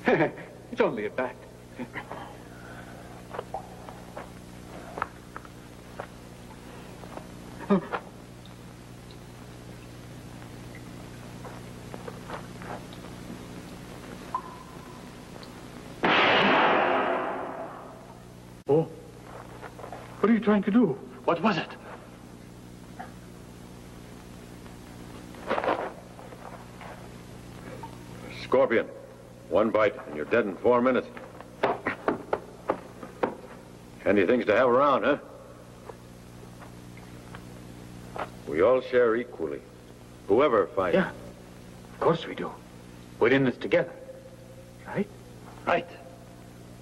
It's only a bat. Oh, what are you trying to do? What was it? Scorpion. One bite, and you're dead in 4 minutes. Handy things to have around, huh? We all share equally. Whoever fights. Yeah, of course we do. We're in this together. Right? Right.